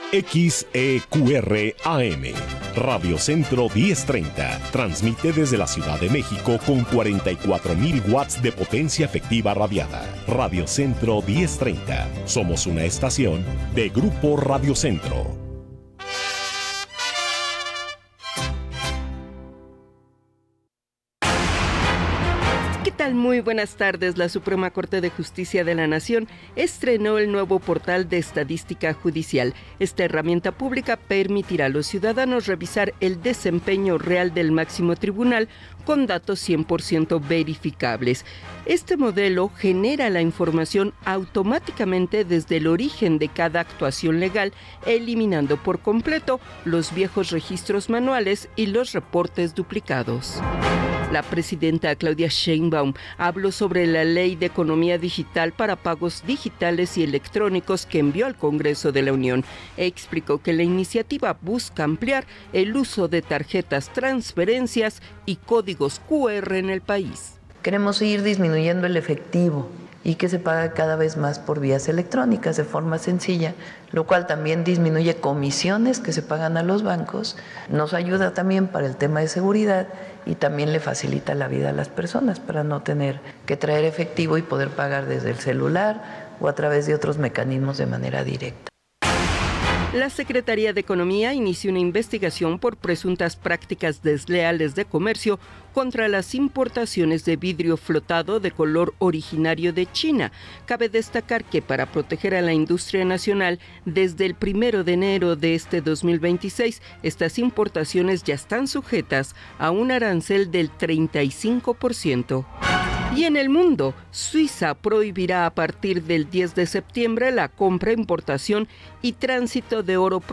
XEQR AM, Radio Centro 1030, transmite desde la Ciudad de México con 44.000 watts de potencia efectiva radiada. Radio Centro 1030, somos una estación de Grupo Radio Centro. Muy buenas tardes. La Suprema Corte de Justicia de la Nación estrenó el nuevo portal de estadística judicial. Esta herramienta pública permitirá a los ciudadanos revisar el desempeño real del máximo tribunal con datos 100% verificables. Este modelo genera la información automáticamente desde el origen de cada actuación legal, eliminando por completo los viejos registros manuales y los reportes duplicados. La presidenta Claudia Sheinbaum habló sobre la Ley de Economía Digital para pagos digitales y electrónicos que envió al Congreso de la Unión. Explicó que la iniciativa busca ampliar el uso de tarjetas, transferencias y códigos QR en el país. Queremos ir disminuyendo el efectivo y que se paga cada vez más por vías electrónicas de forma sencilla, lo cual también disminuye comisiones que se pagan a los bancos, nos ayuda también para el tema de seguridad y también le facilita la vida a las personas para no tener que traer efectivo y poder pagar desde el celular o a través de otros mecanismos de manera directa. La Secretaría de Economía inició una investigación por presuntas prácticas desleales de comercio contra las importaciones de vidrio flotado de color originario de China. Cabe destacar que para proteger a la industria nacional, desde el 1 de enero de este 2026, estas importaciones ya están sujetas a un arancel del 35%. Y en el mundo, Suiza prohibirá a partir del 10 de septiembre la compra, importación y tránsito de oro